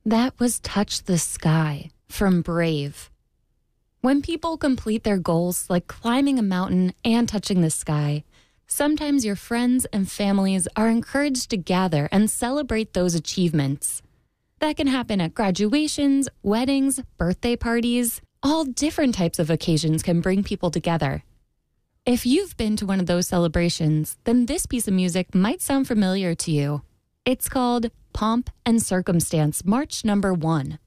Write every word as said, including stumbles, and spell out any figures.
That was Touch the Sky from Brave. When people complete their goals like climbing a mountain and touching the sky, sometimes your friends and families are encouraged to gather and celebrate those achievements. That can happen at graduations, weddings, birthday parties. All different types of occasions can bring people together. If you've been to one of those celebrations, then this piece of music might sound familiar to you. It's called Pomp and Circumstance, March Number One.